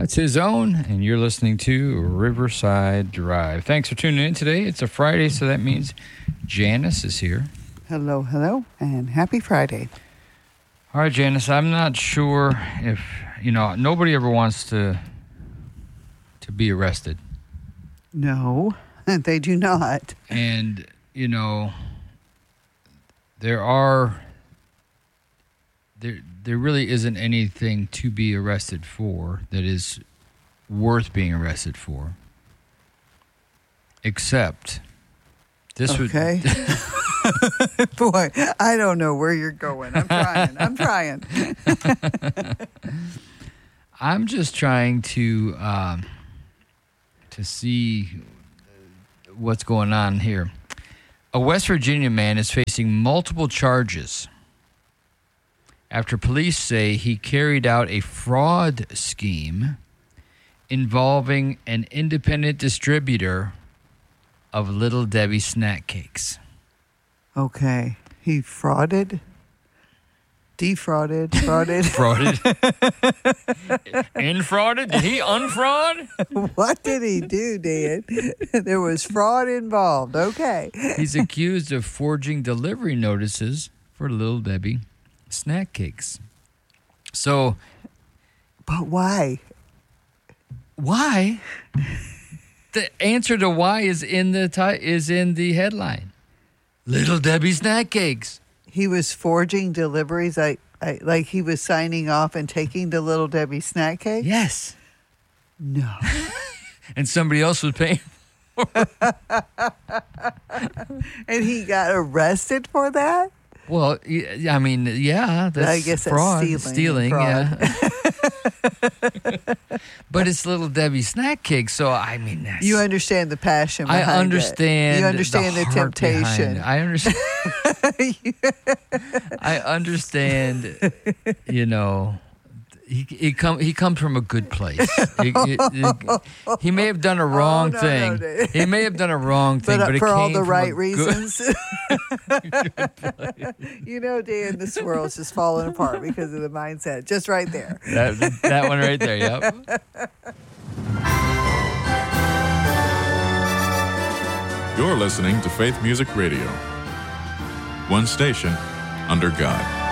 That's his own, and you're listening to Riverside Drive. Thanks for tuning in today. It's a Friday, so that means Janice is here. Hello, and happy Friday. All right, Janice, I'm not sure if, nobody ever wants to be arrested. No, they do not. And, there really isn't anything to be arrested for that is worth being arrested for. Except this okay. Boy, I don't know where you're going. I'm trying. I'm just trying to see what's going on here. A West Virginia man is facing multiple charges after police say he carried out a fraud scheme involving an independent distributor of Little Debbie snack cakes. Okay. He defrauded? Frauded? Infrauded? Did he unfraud? What did he do, Dan? There was fraud involved. Okay. He's accused of forging delivery notices for Little Debbie snack cakes. So, but why? Why? The answer to why is in the headline. Little Debbie snack cakes. He was forging deliveries. Like he was signing off and taking the Little Debbie snack cake. Yes. No. And somebody else was paying for it. And he got arrested for that? Well, I mean, yeah, that's I guess fraud. That's stealing, fraud. yeah. But it's Little Debbie snack cakes, so I mean, you understand the passion behind I understand. it. You understand the temptation. I understand. I understand. He comes from a good place. He may have done a wrong thing. No. He may have done a wrong thing, but it for came all the from right a reasons. Dan, this world's just falling apart because of the mindset. Just right there. That one right there. Yep. You're listening to Faith Music Radio. One station under God.